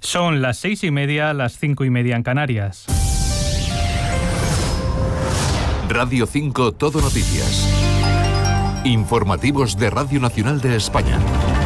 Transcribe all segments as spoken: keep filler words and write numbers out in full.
Son las seis y media, las cinco y media en Canarias. Radio cinco Todo Noticias. Informativos de Radio Nacional de España.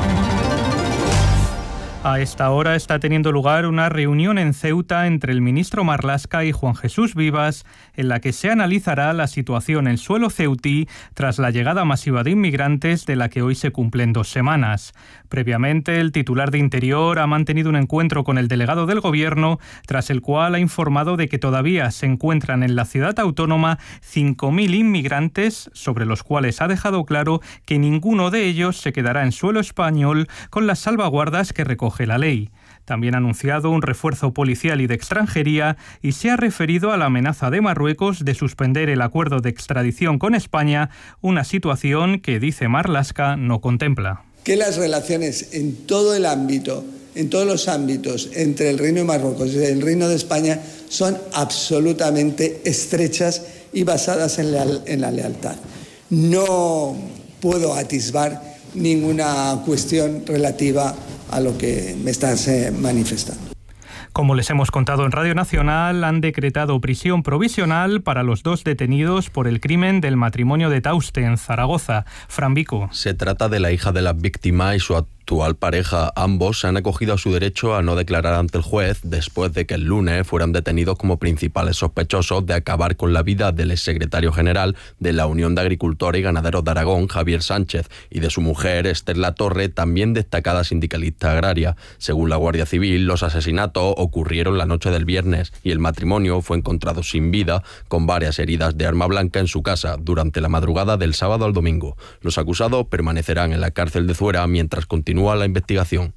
A esta hora está teniendo lugar una reunión en Ceuta entre el ministro Marlaska y Juan Jesús Vivas, en la que se analizará la situación en suelo ceutí tras la llegada masiva de inmigrantes, de la que hoy se cumplen dos semanas. Previamente, el titular de Interior ha mantenido un encuentro con el delegado del Gobierno, tras el cual ha informado de que todavía se encuentran en la ciudad autónoma cinco mil inmigrantes, sobre los cuales ha dejado claro que ninguno de ellos se quedará en suelo español, con las salvaguardas que recoge la ley. También ha anunciado un refuerzo policial y de extranjería y se ha referido a la amenaza de Marruecos de suspender el acuerdo de extradición con España, una situación que, dice Marlaska, no contempla. Que las relaciones en todo el ámbito, en todos los ámbitos entre el Reino de Marruecos y el Reino de España son absolutamente estrechas y basadas en la, en la lealtad. No puedo atisbar ninguna cuestión relativa a lo que me estás eh, manifestando. Como les hemos contado en Radio Nacional, han decretado prisión provisional para los dos detenidos por el crimen del matrimonio de Tauste, en Zaragoza. Fran Vico. Se trata de la hija de la víctima y su actual pareja. Ambos se han acogido a su derecho a no declarar ante el juez después de que el lunes fueran detenidos como principales sospechosos de acabar con la vida del exsecretario general de la Unión de Agricultores y Ganaderos de Aragón, Javier Sánchez, y de su mujer, Esther Latorre, también destacada sindicalista agraria. Según la Guardia Civil, los asesinatos ocurrieron la noche del viernes y el matrimonio fue encontrado sin vida, con varias heridas de arma blanca en su casa durante la madrugada del sábado al domingo. Los acusados permanecerán en la cárcel de Zuera mientras continúa la investigación.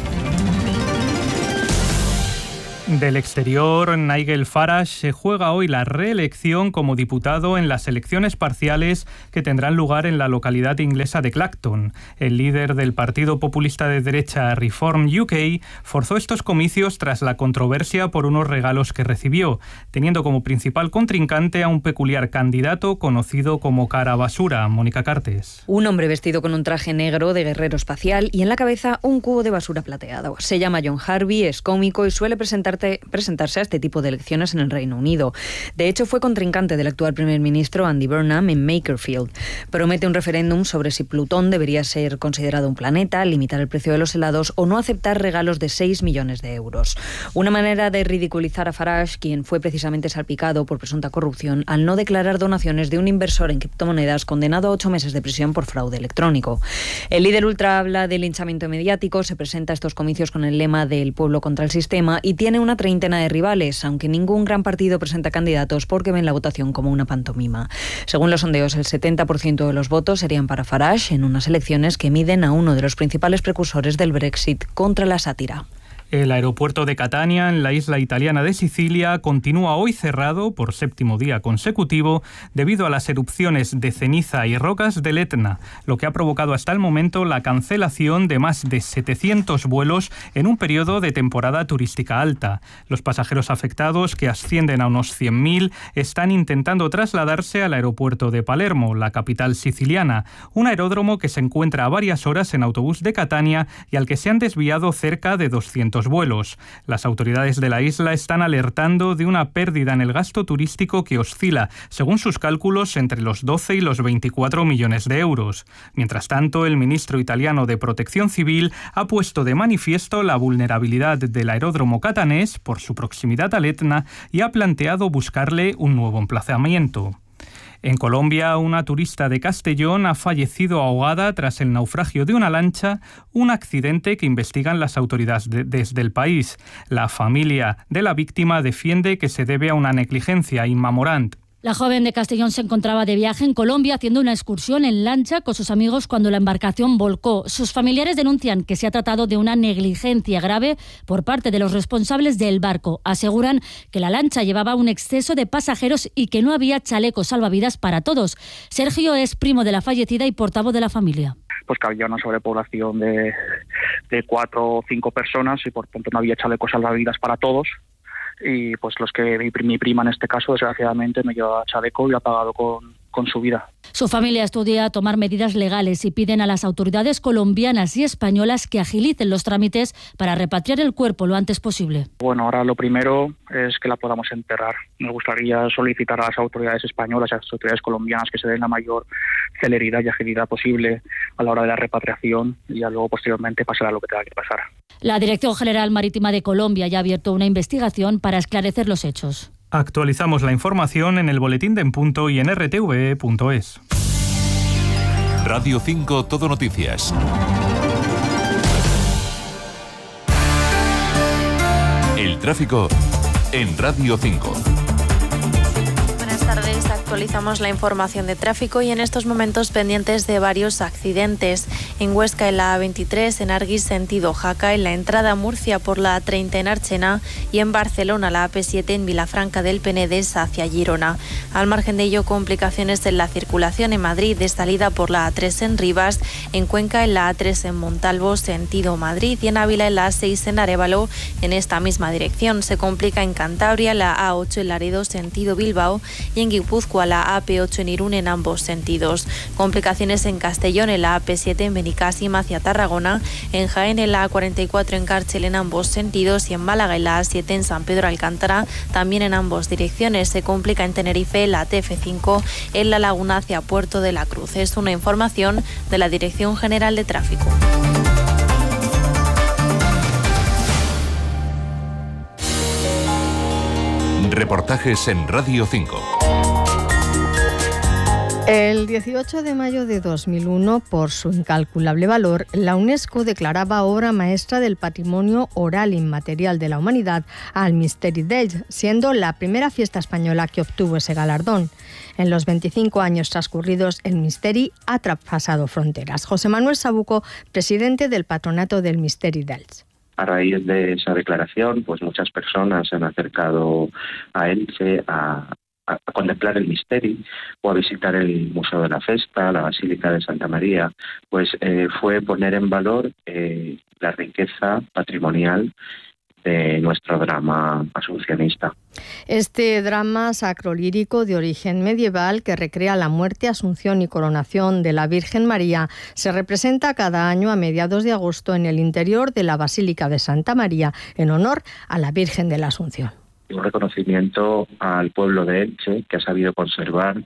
Del exterior, Nigel Farage se juega hoy la reelección como diputado en las elecciones parciales que tendrán lugar en la localidad inglesa de Clacton. El líder del partido populista de derecha Reform U K forzó estos comicios tras la controversia por unos regalos que recibió, teniendo como principal contrincante a un peculiar candidato conocido como Cara Basura. Mónica Cartes. Un hombre vestido con un traje negro de guerrero espacial y en la cabeza un cubo de basura plateado. Se llama John Harvey, es cómico y suele presentar presentarse a este tipo de elecciones en el Reino Unido. De hecho, fue contrincante del actual primer ministro Andy Burnham en Makerfield. Promete un referéndum sobre si Plutón debería ser considerado un planeta, limitar el precio de los helados o no aceptar regalos de seis millones de euros. Una manera de ridiculizar a Farage, quien fue precisamente salpicado por presunta corrupción al no declarar donaciones de un inversor en criptomonedas condenado a ocho meses de prisión por fraude electrónico. El líder ultra habla de linchamiento mediático, se presenta a estos comicios con el lema del pueblo contra el sistema y tiene una una treintena de rivales, aunque ningún gran partido presenta candidatos porque ven la votación como una pantomima. Según los sondeos, el setenta por ciento de los votos serían para Farage en unas elecciones que miden a uno de los principales precursores del Brexit contra la sátira. El aeropuerto de Catania, en la isla italiana de Sicilia, continúa hoy cerrado por séptimo día consecutivo debido a las erupciones de ceniza y rocas del Etna, lo que ha provocado hasta el momento la cancelación de más de setecientos vuelos en un periodo de temporada turística alta. Los pasajeros afectados, que ascienden a unos cien mil, están intentando trasladarse al aeropuerto de Palermo, la capital siciliana, un aeródromo que se encuentra a varias horas en autobús de Catania y al que se han desviado cerca de doscientos vuelos. Las autoridades de la isla están alertando de una pérdida en el gasto turístico que oscila, según sus cálculos, entre los doce y los veinticuatro millones de euros. Mientras tanto, el ministro italiano de Protección Civil ha puesto de manifiesto la vulnerabilidad del aeródromo catanés por su proximidad al Etna y ha planteado buscarle un nuevo emplazamiento. En Colombia, una turista de Castellón ha fallecido ahogada tras el naufragio de una lancha, un accidente que investigan las autoridades de, desde el país. La familia de la víctima defiende que se debe a una negligencia. Inma Morant. La joven de Castellón se encontraba de viaje en Colombia haciendo una excursión en lancha con sus amigos cuando la embarcación volcó. Sus familiares denuncian que se ha tratado de una negligencia grave por parte de los responsables del barco. Aseguran que la lancha llevaba un exceso de pasajeros y que no había chalecos salvavidas para todos. Sergio es primo de la fallecida y portavoz de la familia. Pues que había una sobrepoblación de, de cuatro o cinco personas y por tanto no había chalecos salvavidas para todos. Y pues los que mi, mi prima en este caso desgraciadamente no llevaba chaleco y ha pagado con, con su vida. Su familia estudia tomar medidas legales y piden a las autoridades colombianas y españolas que agilicen los trámites para repatriar el cuerpo lo antes posible. Bueno, ahora lo primero es que la podamos enterrar. Me gustaría solicitar a las autoridades españolas y a las autoridades colombianas que se den la mayor celeridad y agilidad posible a la hora de la repatriación y ya luego posteriormente pasará lo que tenga que pasar. La Dirección General Marítima de Colombia ya ha abierto una investigación para esclarecer los hechos. Actualizamos la información en el boletín de En Punto y en r t v e punto es. Radio cinco Todo Noticias. El tráfico en Radio cinco. Buenas tardes, actualizamos la información de tráfico y en estos momentos pendientes de varios accidentes. En Huesca en la A veintitrés, en Arguis sentido Jaca, en la entrada a Murcia por la A treinta en Archena y en Barcelona la A P siete en Vilafranca del Penedès hacia Girona. Al margen de ello, complicaciones en la circulación en Madrid de salida por la A tres en Rivas, en Cuenca en la A tres en Montalvo sentido Madrid y en Ávila en la A seis en Arévalo en esta misma dirección. Se complica en Cantabria la A ocho en Laredo sentido Bilbao y en Guipúzcoa la A P ocho en Irún en ambos sentidos. Complicaciones en Castellón en la A P siete en Benicàssim hacia Tarragona, en Jaén en la A cuarenta y cuatro en Cárchel en ambos sentidos y en Málaga en la A siete en San Pedro Alcántara también en ambas direcciones. Se complica en Tenerife la T F cinco en La Laguna hacia Puerto de la Cruz. Es una información de la Dirección General de Tráfico. Reportajes en Radio cinco. El dieciocho de mayo de dos mil uno, por su incalculable valor, la UNESCO declaraba obra maestra del patrimonio oral inmaterial de la humanidad al Misteri d'Elx, siendo la primera fiesta española que obtuvo ese galardón. En los veinticinco años transcurridos, el Misteri ha traspasado fronteras. José Manuel Sabuco, presidente del patronato del Misteri d'Elx. A raíz de esa declaración, pues muchas personas se han acercado a Elche a a contemplar el Misteri o a visitar el Museo de la Festa, la Basílica de Santa María, pues eh, fue poner en valor eh, la riqueza patrimonial de nuestro drama asuncionista. Este drama sacrolírico de origen medieval que recrea la muerte, asunción y coronación de la Virgen María se representa cada año a mediados de agosto en el interior de la Basílica de Santa María en honor a la Virgen de la Asunción. Un reconocimiento al pueblo de Elche, que ha sabido conservar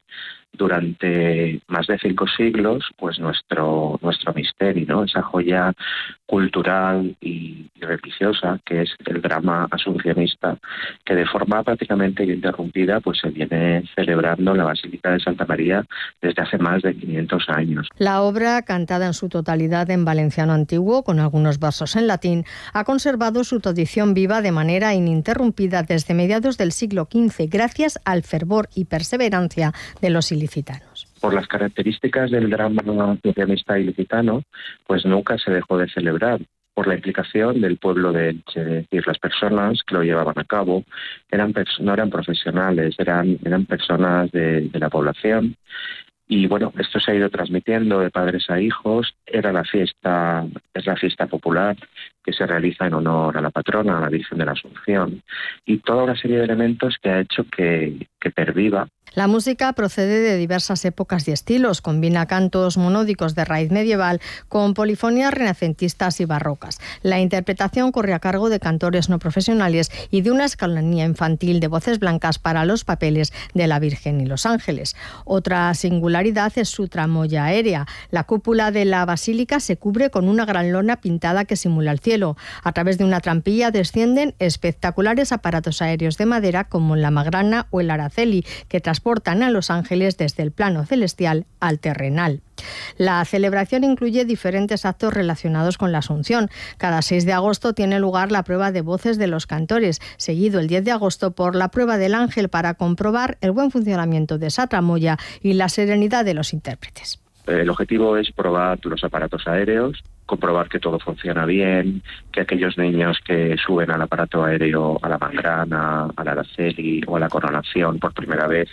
durante más de cinco siglos pues nuestro nuestro Misteri, ¿no? Esa joya cultural y, y religiosa que es el drama asuncionista, que de forma prácticamente ininterrumpida pues se viene celebrando en la Basílica de Santa María desde hace más de quinientos años. La obra, cantada en su totalidad en valenciano antiguo, con algunos versos en latín, ha conservado su tradición viva de manera ininterrumpida desde mediados del siglo quince, gracias al fervor y perseverancia de los ilicitanos. Por las características del drama asuncionista ilicitano, pues nunca se dejó de celebrar, por la implicación del pueblo de Elche, es decir, las personas que lo llevaban a cabo eran no eran profesionales, eran eran personas de, de la población. Y bueno, esto se ha ido transmitiendo de padres a hijos. Era la fiesta, es la fiesta popular que se realiza en honor a la patrona, a la Virgen de la Asunción, y toda una serie de elementos que ha hecho que, que perviva. La música procede de diversas épocas y estilos, combina cantos monódicos de raíz medieval con polifonías renacentistas y barrocas. La interpretación corre a cargo de cantores no profesionales y de una escolanía infantil de voces blancas para los papeles de la Virgen y los ángeles. Otra singularidad es su tramoya aérea. La cúpula de la basílica se cubre con una gran lona pintada que simula el cielo. A través de una trampilla descienden espectaculares aparatos aéreos de madera como la magrana o el araceli, que transportan a los ángeles desde el plano celestial al terrenal. La celebración incluye diferentes actos relacionados con la Asunción. Cada seis de agosto tiene lugar la prueba de voces de los cantores, seguido el diez de agosto por la prueba del ángel para comprobar el buen funcionamiento de esa tramoya y la serenidad de los intérpretes. El objetivo es probar los aparatos aéreos, comprobar que todo funciona bien, que aquellos niños que suben al aparato aéreo, a la mangrana, al araceli o a la coronación por primera vez,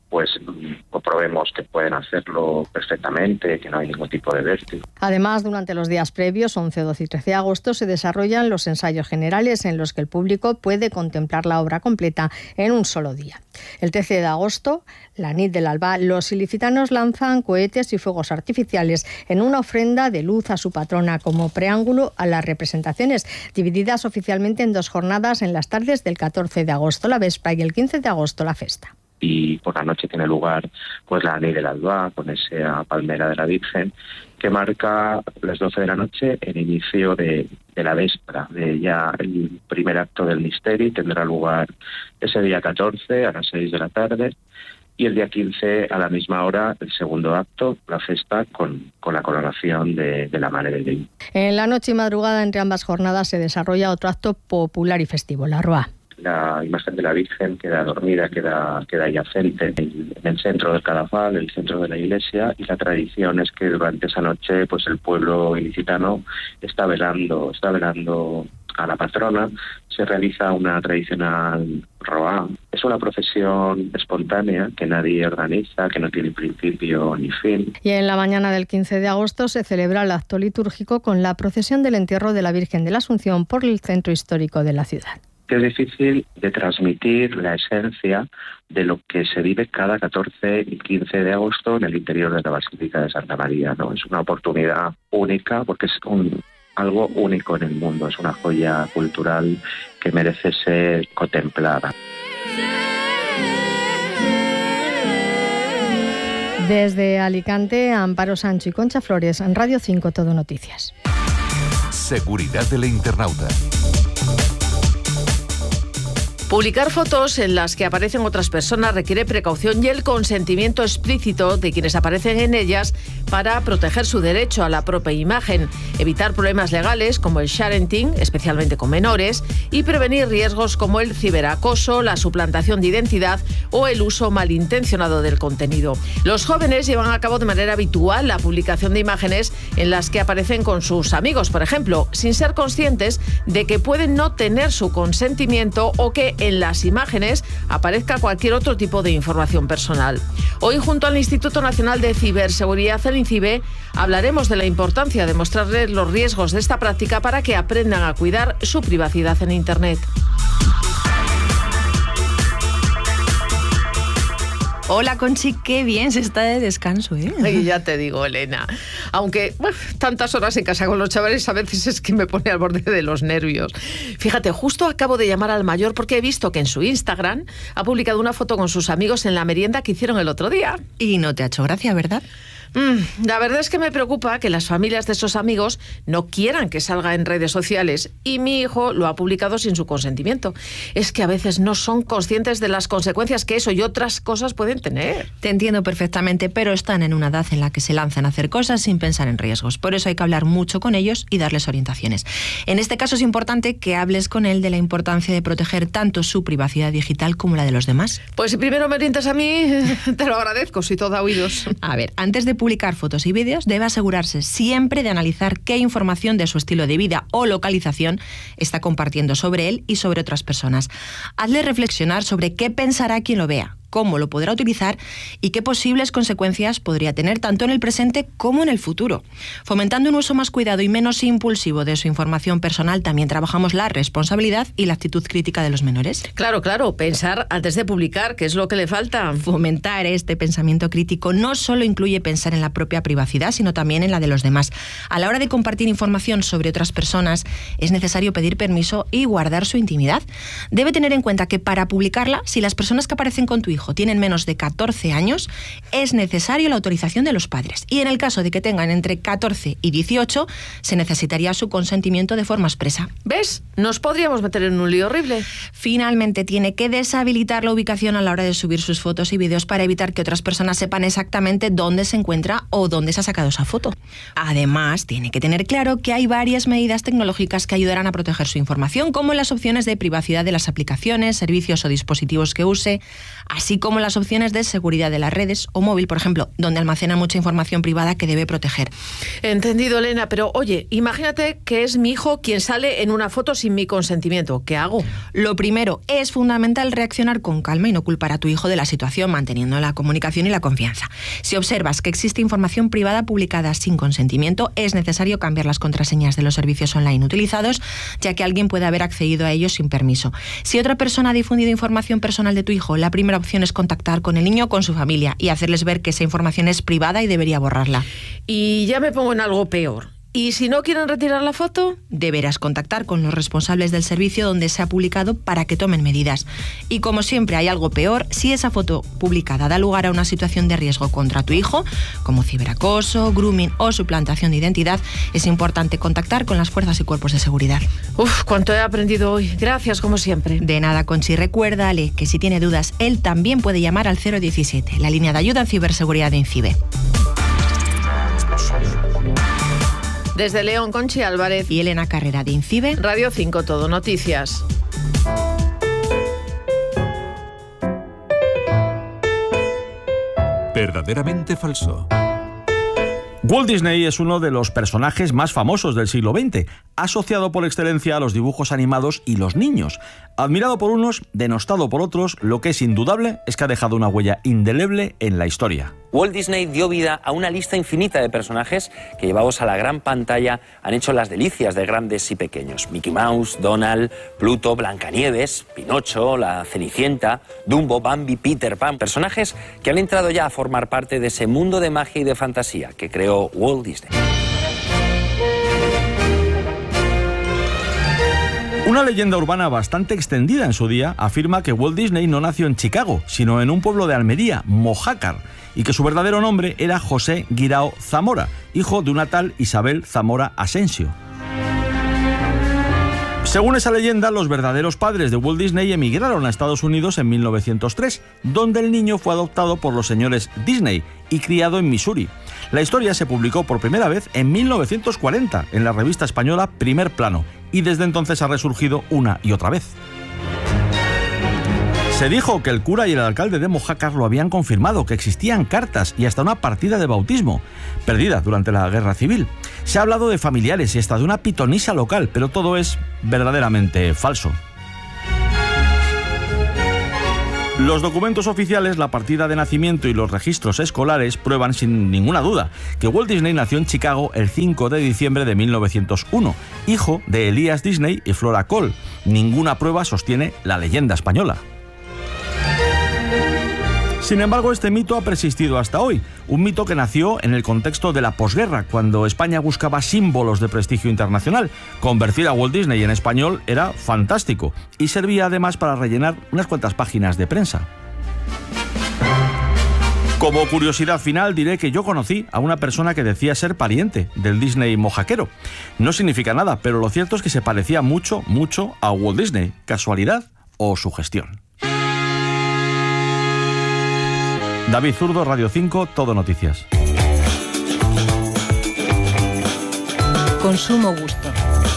pues comprobemos que pueden hacerlo perfectamente, que no hay ningún tipo de vértigo. Además, durante los días previos, once, doce y trece de agosto, se desarrollan los ensayos generales en los que el público puede contemplar la obra completa en un solo día. El trece de agosto, la nit del alba, los ilicitanos lanzan cohetes y fuegos artificiales en una ofrenda de luz a su patrona como preámbulo a las representaciones, divididas oficialmente en dos jornadas en las tardes del catorce de agosto la vespa y el quince de agosto la festa. Y por la noche tiene lugar pues la nit del alba con esa palmera de la Virgen que marca las doce de la noche el inicio de, de la véspera, de ya el primer acto del misterio. Tendrá lugar ese día catorce a las seis de la tarde y el día quince a la misma hora el segundo acto, la festa con, con la coronación de, de la Madre de Dios. En la noche y madrugada entre ambas jornadas se desarrolla otro acto popular y festivo, la Roa. La imagen de la Virgen queda dormida, queda, queda yacente en el centro del Cadafal, el centro de la iglesia, y la tradición es que durante esa noche pues el pueblo ilicitano está velando, está velando a la patrona. Se realiza una tradicional roa. Es una procesión espontánea que nadie organiza, que no tiene principio ni fin. Y en la mañana del quince de agosto se celebra el acto litúrgico con la procesión del entierro de la Virgen de la Asunción por el centro histórico de la ciudad. Es difícil de transmitir la esencia de lo que se vive cada catorce y quince de agosto en el interior de la Basílica de Santa María, ¿no? Es una oportunidad única porque es un, algo único en el mundo, es una joya cultural que merece ser contemplada. Desde Alicante, Amparo Sancho y Concha Flores, en Radio cinco Todo Noticias. Seguridad del internauta. Publicar fotos en las que aparecen otras personas requiere precaución y el consentimiento explícito de quienes aparecen en ellas para proteger su derecho a la propia imagen, evitar problemas legales como el sharenting, especialmente con menores, y prevenir riesgos como el ciberacoso, la suplantación de identidad o el uso malintencionado del contenido. Los jóvenes llevan a cabo de manera habitual la publicación de imágenes en las que aparecen con sus amigos, por ejemplo, sin ser conscientes de que pueden no tener su consentimiento o que en las imágenes aparezca cualquier otro tipo de información personal. Hoy, junto al Instituto Nacional de Ciberseguridad, el INCIBE, hablaremos de la importancia de mostrarles los riesgos de esta práctica para que aprendan a cuidar su privacidad en Internet. Hola, Conchi, qué bien se está de descanso, ¿eh? Ay, ya te digo, Elena. Aunque bueno, tantas horas en casa con los chavales a veces es que me pone al borde de los nervios. Fíjate, justo acabo de llamar al mayor porque he visto que en su Instagram ha publicado una foto con sus amigos en la merienda que hicieron el otro día. Y no te ha hecho gracia, ¿verdad? Mm, la verdad es que me preocupa que las familias de esos amigos no quieran que salga en redes sociales y mi hijo lo ha publicado sin su consentimiento. Es que a veces no son conscientes de las consecuencias que eso y otras cosas pueden tener. Te entiendo perfectamente, pero están en una edad en la que se lanzan a hacer cosas sin pensar en riesgos. Por eso hay que hablar mucho con ellos y darles orientaciones. En este caso es importante que hables con él de la importancia de proteger tanto su privacidad digital como la de los demás. Pues si primero me orientas a mí, te lo agradezco, soy toda oídos. A ver, antes de publicar fotos y vídeos, debe asegurarse siempre de analizar qué información de su estilo de vida o localización está compartiendo sobre él y sobre otras personas. Hazle reflexionar sobre qué pensará quien lo vea, cómo lo podrá utilizar y qué posibles consecuencias podría tener tanto en el presente como en el futuro. Fomentando un uso más cuidado y menos impulsivo de su información personal, también trabajamos la responsabilidad y la actitud crítica de los menores. Claro, claro, pensar antes de publicar, ¿qué es lo que le falta? Fomentar este pensamiento crítico no solo incluye pensar en la propia privacidad, sino también en la de los demás. A la hora de compartir información sobre otras personas, es necesario pedir permiso y guardar su intimidad. Debe tener en cuenta que para publicarla, si las personas que aparecen con tu hijo tienen menos de catorce años, es necesario la autorización de los padres. Y en el caso de que tengan entre catorce y dieciocho, se necesitaría su consentimiento de forma expresa. ¿Ves? Nos podríamos meter en un lío horrible. Finalmente, tiene que deshabilitar la ubicación a la hora de subir sus fotos y vídeos para evitar que otras personas sepan exactamente dónde se encuentra o dónde se ha sacado esa foto. Además, tiene que tener claro que hay varias medidas tecnológicas que ayudarán a proteger su información, como las opciones de privacidad de las aplicaciones, servicios o dispositivos que use, así así como las opciones de seguridad de las redes o móvil, por ejemplo, donde almacena mucha información privada que debe proteger. Entendido, Elena, pero oye, imagínate que es mi hijo quien sale en una foto sin mi consentimiento. ¿Qué hago? Lo primero, es fundamental reaccionar con calma y no culpar a tu hijo de la situación, manteniendo la comunicación y la confianza. Si observas que existe información privada publicada sin consentimiento, es necesario cambiar las contraseñas de los servicios online utilizados, ya que alguien puede haber accedido a ellos sin permiso. Si otra persona ha difundido información personal de tu hijo, la primera opción es contactar con el niño o con su familia y hacerles ver que esa información es privada y debería borrarla. Y ya me pongo en algo peor. ¿Y si no quieren retirar la foto? Deberás contactar con los responsables del servicio donde se ha publicado para que tomen medidas. Y como siempre hay algo peor, si esa foto publicada da lugar a una situación de riesgo contra tu hijo, como ciberacoso, grooming o suplantación de identidad, es importante contactar con las fuerzas y cuerpos de seguridad. Uf, cuánto he aprendido hoy. Gracias, como siempre. De nada, Conchi. Recuérdale que si tiene dudas, él también puede llamar al cero diecisiete, la línea de ayuda en ciberseguridad de INCIBE. Desde León, Conchi Álvarez y Elena Carrera de INCIBE. Radio cinco Todo Noticias. Verdaderamente falso. Walt Disney es uno de los personajes más famosos del siglo veinte, asociado por excelencia a los dibujos animados y los niños. Admirado por unos, denostado por otros, lo que es indudable es que ha dejado una huella indeleble en la historia. Walt Disney dio vida a una lista infinita de personajes que, llevados a la gran pantalla, han hecho las delicias de grandes y pequeños. Mickey Mouse, Donald, Pluto, Blancanieves, Pinocho, la Cenicienta, Dumbo, Bambi, Peter Pan. Personajes que han entrado ya a formar parte de ese mundo de magia y de fantasía que creó Walt Disney. Una leyenda urbana bastante extendida en su día afirma que Walt Disney no nació en Chicago, sino en un pueblo de Almería, Mojácar, y que su verdadero nombre era José Guirao Zamora, hijo de una tal Isabel Zamora Asensio. Según esa leyenda, los verdaderos padres de Walt Disney emigraron a Estados Unidos en mil novecientos tres, donde el niño fue adoptado por los señores Disney y criado en Missouri. La historia se publicó por primera vez en mil novecientos cuarenta en la revista española Primer Plano, y desde entonces ha resurgido una y otra vez. Se dijo que el cura y el alcalde de Mojácar lo habían confirmado, que existían cartas y hasta una partida de bautismo, perdida durante la Guerra Civil. Se ha hablado de familiares y hasta de una pitonisa local, pero todo es verdaderamente falso. Los documentos oficiales, la partida de nacimiento y los registros escolares prueban sin ninguna duda que Walt Disney nació en Chicago el cinco de diciembre de mil novecientos uno, hijo de Elías Disney y Flora Cole. Ninguna prueba sostiene la leyenda española. Sin embargo, este mito ha persistido hasta hoy, un mito que nació en el contexto de la posguerra, cuando España buscaba símbolos de prestigio internacional. Convertir a Walt Disney en español era fantástico y servía además para rellenar unas cuantas páginas de prensa. Como curiosidad final diré que yo conocí a una persona que decía ser pariente del Disney mojaquero. No significa nada, pero lo cierto es que se parecía mucho, mucho a Walt Disney. ¿Casualidad o sugestión? David Zurdo, Radio cinco, Todo Noticias. Consumo gusto.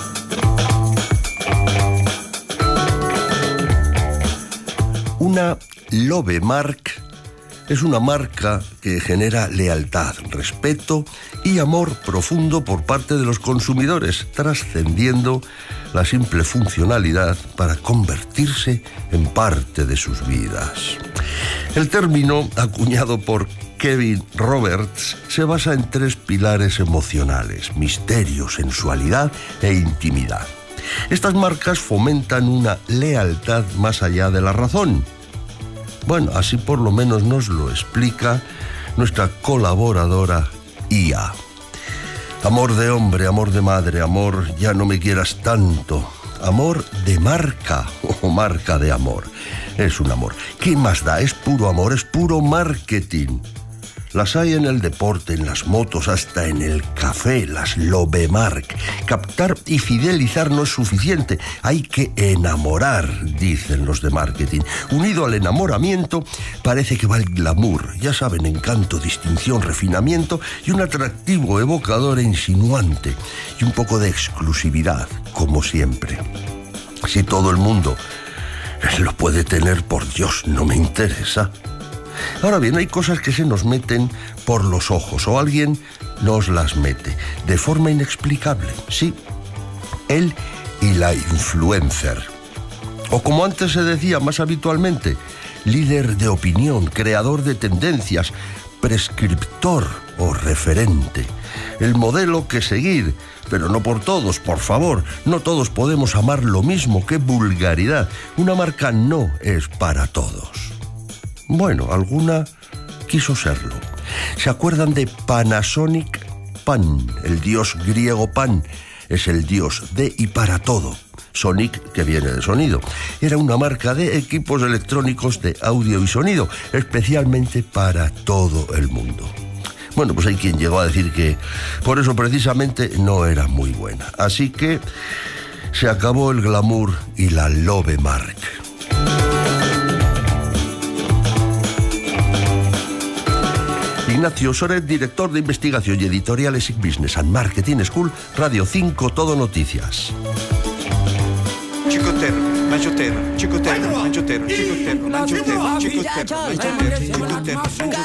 Una Love Mark es una marca que genera lealtad, respeto y amor profundo por parte de los consumidores, trascendiendo la simple funcionalidad para convertirse en parte de sus vidas. El término, acuñado por Kevin Roberts, se basa en tres pilares emocionales: misterio, sensualidad e intimidad. Estas marcas fomentan una lealtad más allá de la razón. Bueno, así por lo menos nos lo explica nuestra colaboradora I A. Amor de hombre, amor de madre, amor ya no me quieras tanto. Amor de marca o marca de amor. Es un amor. ¿Qué más da? Es puro amor, es puro marketing. Las hay en el deporte, en las motos, hasta en el café, las Lovemark. Captar y fidelizar no es suficiente, hay que enamorar, dicen los de marketing. Unido al enamoramiento, parece que va el glamour. Ya saben, encanto, distinción, refinamiento y un atractivo evocador e insinuante. Y un poco de exclusividad, como siempre. Si todo el mundo Lo puede tener, por Dios, no me interesa. Ahora bien, hay cosas que se nos meten por los ojos o alguien nos las mete de forma inexplicable. Sí, él y la influencer. O como antes se decía más habitualmente, líder de opinión, creador de tendencias, prescriptor o referente. El modelo que seguir, pero no por todos, por favor. No todos podemos amar lo mismo. ¡Qué vulgaridad! Una marca no es para todos. Bueno, alguna quiso serlo. ¿Se acuerdan de Panasonic? Pan, el dios griego Pan, es el dios de y para todo. Sonic, que viene de sonido. Era una marca de equipos electrónicos de audio y sonido, especialmente para todo el mundo. Bueno, pues hay quien llegó a decir que por eso precisamente no era muy buena. Así que se acabó el glamour y la Love Mark. Ignacio Soret, director de investigación y editorial E S I C Business and Marketing School, Radio cinco Todo Noticias. Chicotero, manchotero, chicotero, manchotero, chicotero, manchotero, chicotero,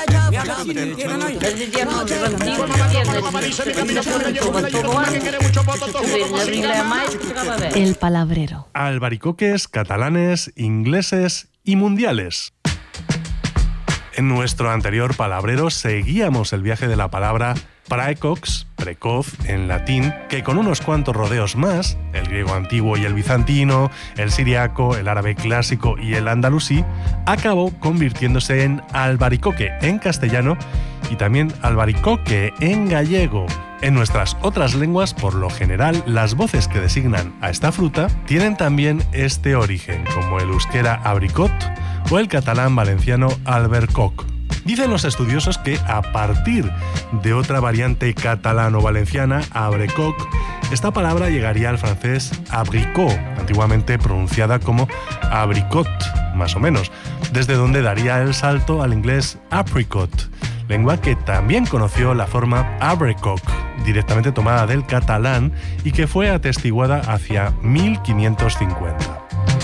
manchotero. El palabrero. Albaricoques, catalanes, ingleses y mundiales. En nuestro anterior palabrero seguíamos el viaje de la palabra praecox, precoz en latín, que con unos cuantos rodeos más, el griego antiguo y el bizantino, el siriaco, el árabe clásico y el andalusí, acabó convirtiéndose en albaricoque en castellano y también albaricoque en gallego. En nuestras otras lenguas, por lo general, las voces que designan a esta fruta tienen también este origen, como el euskera abricot o el catalán valenciano albercoc. Dicen los estudiosos que a partir de otra variante catalano-valenciana, abrecoc, esta palabra llegaría al francés abricot, antiguamente pronunciada como abricot, más o menos, desde donde daría el salto al inglés apricot, lengua que también conoció la forma abrecoc, directamente tomada del catalán y que fue atestiguada hacia mil quinientos cincuenta.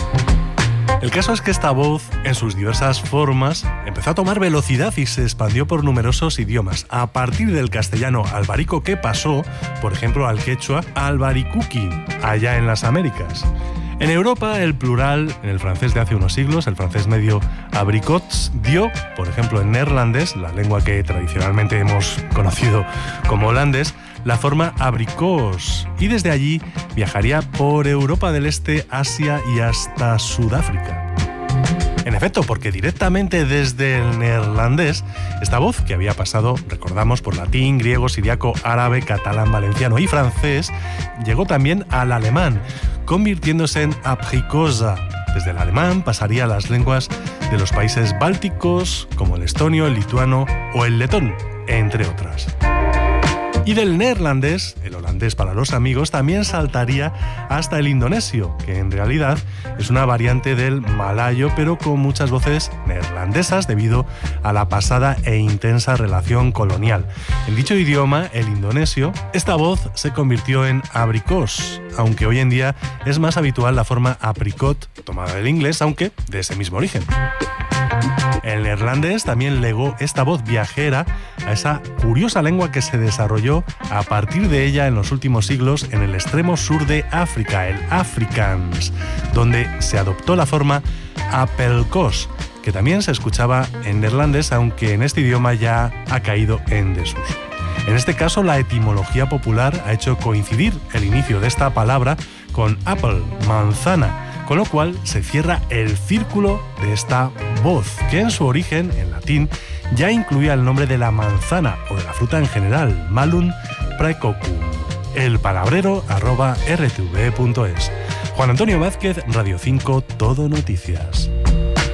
El caso es que esta voz, en sus diversas formas, empezó a tomar velocidad y se expandió por numerosos idiomas. A partir del castellano albaricoque pasó, por ejemplo, al quechua albaricuqui, allá en las Américas. En Europa, el plural, en el francés de hace unos siglos, el francés medio abricots, dio, por ejemplo, en neerlandés, la lengua que tradicionalmente hemos conocido como holandés, la forma abricós, y desde allí viajaría por Europa del Este, Asia y hasta Sudáfrica. En efecto, porque directamente desde el neerlandés, esta voz que había pasado, recordamos, por latín, griego, siriaco, árabe, catalán, valenciano y francés, llegó también al alemán, convirtiéndose en abricosa. Desde el alemán pasaría a las lenguas de los países bálticos, como el estonio, el lituano o el letón, entre otras. Y del neerlandés, el holandés para los amigos, también saltaría hasta el indonesio, que en realidad es una variante del malayo, pero con muchas voces neerlandesas debido a la pasada e intensa relación colonial. En dicho idioma, el indonesio, esta voz se convirtió en abricós, aunque hoy en día es más habitual la forma apricot, tomada del inglés, aunque de ese mismo origen. El neerlandés también legó esta voz viajera a esa curiosa lengua que se desarrolló a partir de ella en los últimos siglos en el extremo sur de África, el Afrikaans, donde se adoptó la forma apelcos, que también se escuchaba en neerlandés, aunque en este idioma ya ha caído en desuso. En este caso, la etimología popular ha hecho coincidir el inicio de esta palabra con apple, manzana, con lo cual se cierra el círculo de esta voz, que en su origen, en latín, ya incluía el nombre de la manzana o de la fruta en general, Malum praecocum. El palabrero arroba r t v punto es. Juan Antonio Vázquez, Radio cinco Todo Noticias.